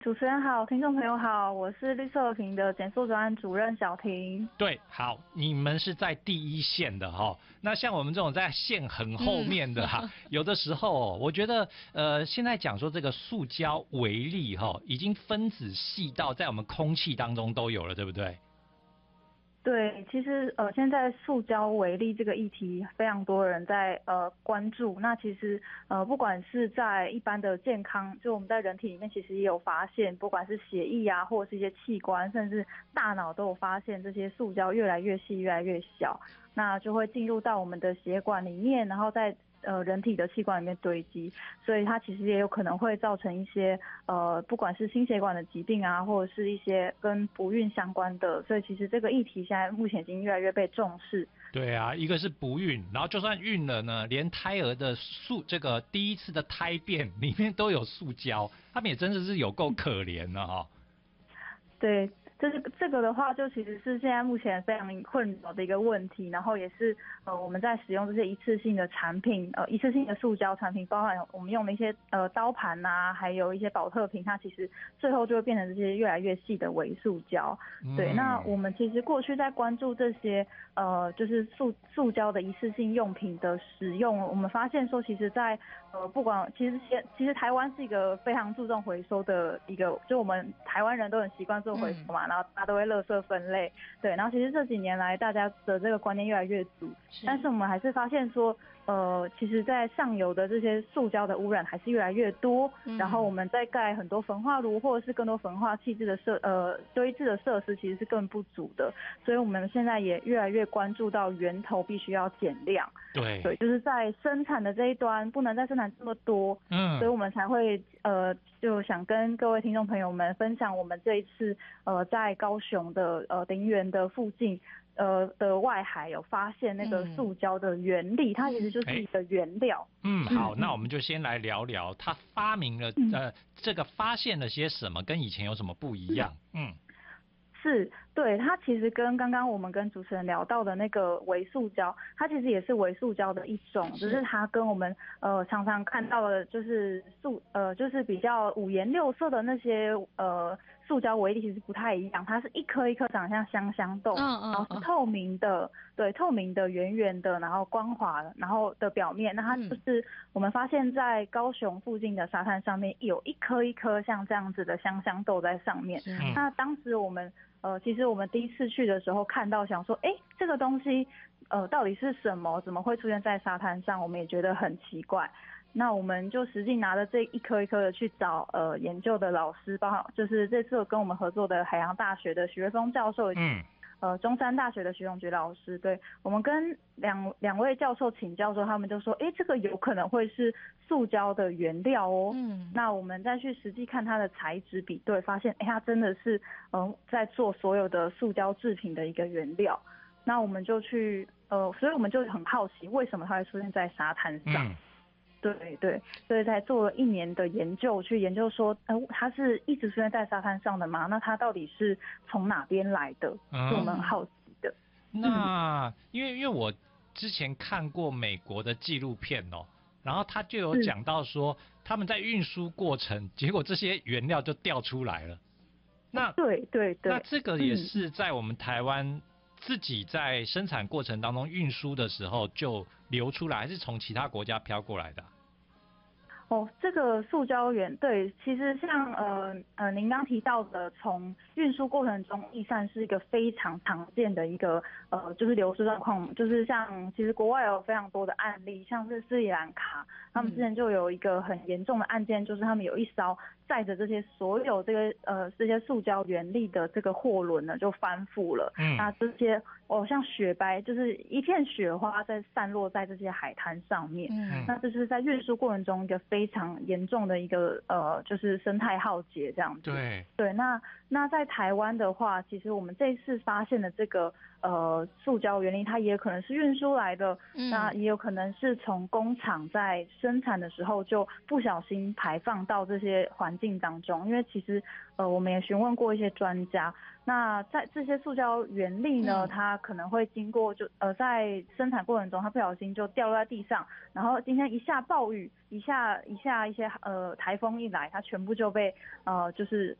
主持人好，听众朋友好，我是绿色和平的减塑专案主任小婷。 对，好，你们是在第一线的哈。那像我们这种在线很后面的哈，有的时候我觉得现在讲说这个塑胶微粒哈，已经分子细到在我们空气当中都有了，对不对？ 对，其实现在塑胶微粒这个议题非常多人在关注。那其实不管是在一般的健康，就我们在人体里面其实也有发现，不管是血液啊，或者是一些器官，甚至大脑都有发现这些塑胶越来越细、越来越小，那就会进入到我们的血管里面，然后在人体的器官里面堆积，所以它其实也有可能会造成一些不管是心血管的疾病啊，或者是一些跟不孕相关的，所以其实这个议题现在目前已经越来越被重视。 对啊，一个是不孕，然后就算孕了呢，连胎儿的这个第一次的胎便里面都有塑胶，他们也真的是有够可怜的哈。 对，这个的话，就其实是现在目前非常困扰的一个问题，然后也是我们在使用这些一次性的产品，一次性的塑胶产品，包含我们用的一些刀盘啊，还有一些保特瓶，它其实最后就会变成这些越来越细的微塑胶。对，那我们其实过去在关注这些就是塑胶的一次性用品的使用，我们发现说，其实在不管其实台湾是一个非常注重回收的一个，就我们台湾人都很习惯做回收嘛，然后大家都会垃圾分类，对，然后其实这几年来大家的这个观念越来越足，但是我们还是发现说其实在上游的这些塑胶的污染还是越来越多，然后我们在盖很多焚化炉或者是更多焚化气质的堆置的设施其实是更不足的，所以我们现在也越来越关注到源头必须要减量。 对， 就是在生产的这一端不能再生产这么多，所以我们才会就想跟各位听众朋友们分享我们这一次在高雄的林园的附近的外海有发现那个塑胶的原理，它其实就是一个原料。 好，那我们就先来聊聊他发明了这个发现了些什么，跟以前有什么不一样？ 是，对，它其实跟刚刚我们跟主持人聊到的那个微塑胶，它其实也是微塑胶的一种，只是它跟我们常常看到的就是就是比较五颜六色的那些塑胶微粒其实不太一样，它是一颗一颗长得像香香豆，然后是透明的，对，透明的圆圆的，然后光滑，然后的表面，那它就是我们发现在高雄附近的沙滩上面有一颗一颗像这样子的香香豆在上面，那当时我们其实我们第一次去的时候看到，想说，这个东西，到底是什么？怎么会出现在沙滩上？我们也觉得很奇怪。那我们就实际拿着这一颗一颗的去找研究的老师，包括就是这次有跟我们合作的海洋大学的许瑞峰教授，中山大学的徐永菊老师，对，我们跟两位教授请教说，他们就说，这个有可能会是塑胶的原料哦。那我们再去实际看它的材质比对，发现它真的是在做所有的塑胶制品的一个原料。那我们就去所以我们就很好奇，为什么它会出现在沙滩上？对对，所以才做了1年的研究，去研究说，它是一直出现在沙滩上的吗？那它到底是从哪边来的？是我们很好奇的。 那因为我之前看过美国的纪录片哦，然后他就有讲到说，他们在运输过程，结果这些原料就掉出来了。那对， 那这个也是在我们台湾自己在生产过程当中运输的时候就流出来，还是从其他国家飘过来的？ 这个塑胶源，对，其实像您刚提到的，从运输过程中逸散是一个非常常见的一个就是流失状况，就是像其实国外有非常多的案例，像是斯里兰卡，他们之前就有一个很严重的案件，就是他们有一艘载着这些所有这些塑胶原粒的这个货轮呢就翻覆了，那这些像雪白，就是一片雪花在散落在这些海滩上面，那这是在运输过程中一个非常严重的一个就是生态浩劫这样子。对，那在台湾的话，其实我们这一次发现的这个塑胶原粒，它也可能是运输来的，那也有可能是从工厂在生产的时候就不小心排放到这些环境当中，因为其实我们也询问过一些专家，那在这些塑胶原粒呢，它可能会经过在生产过程中，它不小心就掉落在地上，然后今天一下暴雨，一些台风一来，它全部就被就是